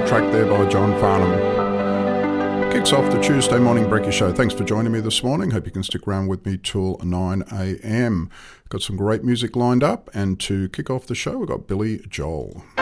track there by John Farnham. Kicks off the Tuesday morning Brekkie Show. Thanks for joining me this morning. Hope you can stick around with me till 9 a.m. Got some great music lined up, and to kick off the show, we've got Billy Joel.